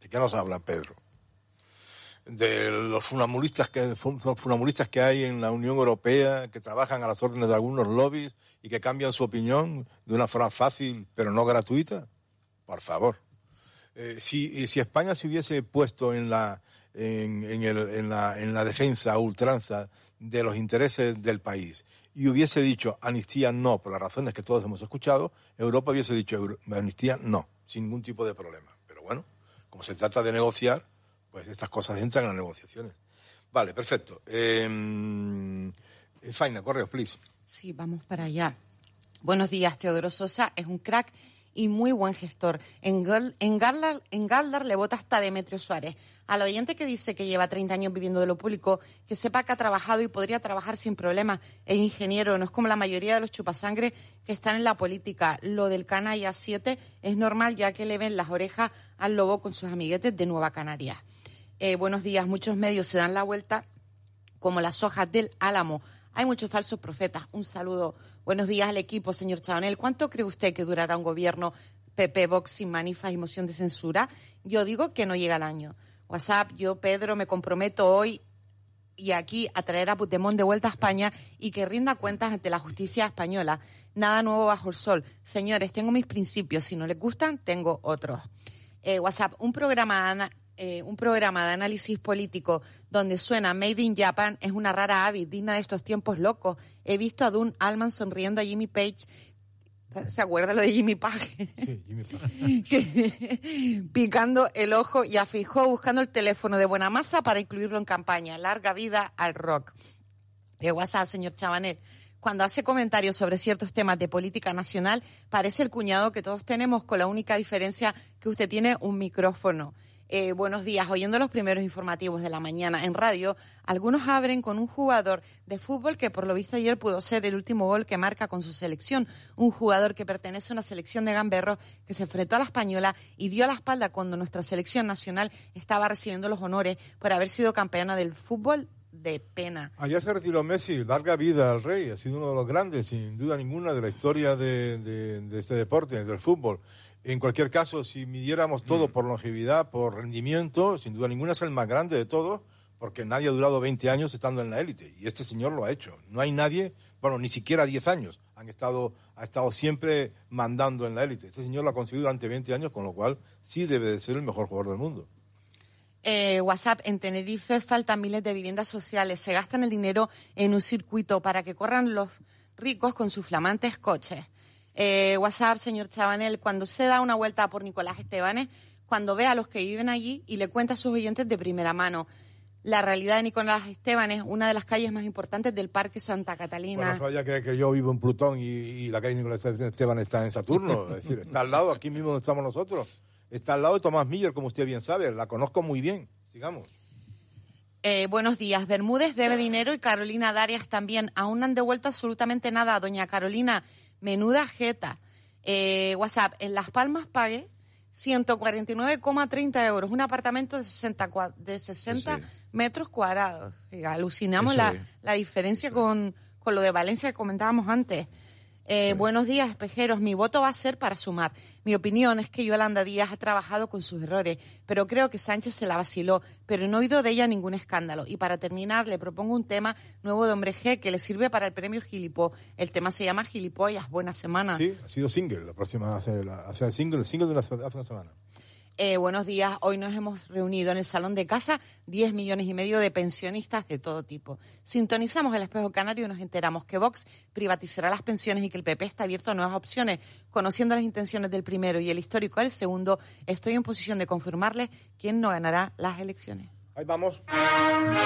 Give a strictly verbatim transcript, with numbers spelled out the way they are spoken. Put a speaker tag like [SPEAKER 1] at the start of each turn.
[SPEAKER 1] ¿De qué nos habla Pedro? De los funambulistas que, los funambulistas que hay en la Unión Europea, que trabajan a las órdenes de algunos lobbies y que cambian su opinión de una forma fácil, pero no gratuita. Por favor. Eh, si, si España se hubiese puesto en la, en, en, el, en, la, en la defensa a ultranza de los intereses del país y hubiese dicho amnistía no, por las razones que todos hemos escuchado, Europa hubiese dicho amnistía no, sin ningún tipo de problema. Pero bueno, como se trata de negociar, pues estas cosas entran en las negociaciones. Vale, perfecto. Eh, Faina, correo, please.
[SPEAKER 2] Sí, vamos para allá. Buenos días, Teodoro Sosa es un crack y muy buen gestor. En, Gal, en, Galdar, en Galdar le vota hasta Demetrio Suárez. Al oyente que dice que lleva treinta años viviendo de lo público, que sepa que ha trabajado y podría trabajar sin problemas. Es ingeniero, no es como la mayoría de los chupasangres que están en la política. Lo del Canalla siete es normal, ya que le ven las orejas al lobo con sus amiguetes de Nueva Canarias. Eh, buenos días, muchos medios se dan la vuelta como las hojas del álamo. Hay muchos falsos profetas. Un saludo. Buenos días al equipo, señor Chabanel. ¿Cuánto cree usted que durará un gobierno P P, Vox sin manifas y moción de censura? Yo digo que no llega el año. WhatsApp, yo, Pedro, me comprometo hoy y aquí a traer a Puigdemont de vuelta a España y que rinda cuentas ante la justicia española. Nada nuevo bajo el sol. Señores, tengo mis principios. Si no les gustan, tengo otros. Eh, WhatsApp, un programa... Eh, un programa de análisis político donde suena Made in Japan es una rara ave digna de estos tiempos locos. He visto a Dun Allman sonriendo a Jimmy Page. ¿Se acuerda lo de Jimmy Page? Sí, Jimmy Page. Que, picando el ojo y a Feijóo buscando el teléfono de buena masa para incluirlo en campaña. Larga vida al rock. Eh, WhatsApp, señor Chabanel. Cuando hace comentarios sobre ciertos temas de política nacional, parece el cuñado que todos tenemos, con la única diferencia que usted tiene un micrófono. Eh, buenos días. Oyendo los primeros informativos de la mañana en radio, algunos abren con un jugador de fútbol que por lo visto ayer pudo ser el último gol que marca con su selección. Un jugador que pertenece a una selección de gamberros que se enfrentó a la española y dio la espalda cuando nuestra selección nacional estaba recibiendo los honores por haber sido campeona del fútbol. De pena.
[SPEAKER 1] Ayer se retiró Messi, larga vida al rey, ha sido uno de los grandes, sin duda ninguna, de la historia de, de, de este deporte, del fútbol. En cualquier caso, si midiéramos todo por longevidad, por rendimiento, sin duda ninguna es el más grande de todos, porque nadie ha durado veinte años estando en la élite, y este señor lo ha hecho. No hay nadie, bueno, ni siquiera diez años, han estado, ha estado siempre mandando en la élite. Este señor lo ha conseguido durante veinte años, con lo cual sí debe de ser el mejor jugador del mundo.
[SPEAKER 2] Eh, WhatsApp, en Tenerife faltan miles de viviendas sociales. Se gastan el dinero en un circuito para que corran los ricos con sus flamantes coches. Eh, WhatsApp, señor Chabanel, cuando se da una vuelta por Nicolás Estebanes, cuando ve a los que viven allí y le cuenta a sus oyentes de primera mano la realidad de Nicolás Estebanes, una de las calles más importantes del Parque Santa Catalina.
[SPEAKER 1] Bueno, eso ya cree que yo vivo en Plutón y, y la calle Nicolás Estebanes está en Saturno. Es decir, está al lado, aquí mismo donde estamos nosotros. Está al lado de Tomás Miller, como usted bien sabe. La conozco muy bien. Sigamos.
[SPEAKER 2] Eh, buenos días. Bermúdez debe dinero y Carolina Darias también. Aún no han devuelto absolutamente nada. Doña Carolina, menuda jeta. Eh, WhatsApp, en Las Palmas pagué ciento cuarenta y nueve coma treinta euros. Un apartamento de sesenta, de sesenta sí. metros cuadrados. Eh, alucinamos la, la diferencia con, con lo de Valencia que comentábamos antes. Eh, sí. Buenos días, espejeros. Mi voto va a ser para Sumar. Mi opinión es que Yolanda Díaz ha trabajado con sus errores, pero creo que Sánchez se la vaciló, pero no he oído de ella ningún escándalo. Y para terminar, le propongo un tema nuevo de Hombre G que le sirve para el premio Gilipó. El tema se llama Gilipollas. Buena semana.
[SPEAKER 1] Sí, ha sido single. La próxima hace, la, hace el single, el single de la, hace una semana.
[SPEAKER 2] Eh, buenos días. Hoy nos hemos reunido en el Salón de Casa diez millones y medio de pensionistas de todo tipo. Sintonizamos el Espejo Canario y nos enteramos que Vox privatizará las pensiones y que el P P está abierto a nuevas opciones. Conociendo las intenciones del primero y el histórico del segundo, estoy en posición de confirmarles quién no ganará las elecciones.
[SPEAKER 1] Ahí vamos.